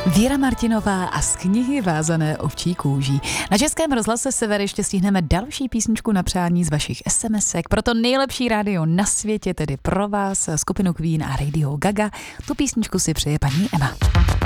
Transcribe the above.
Věra Martinová a z knihy Vázané ovčí kůží. Na Českém rozhlase Sever ještě stihneme další písničku na přání z vašich SMSek. Proto nejlepší rádio na světě, tedy pro vás, skupinu Queen a Radio Gaga. Tu písničku si přeje paní Emma.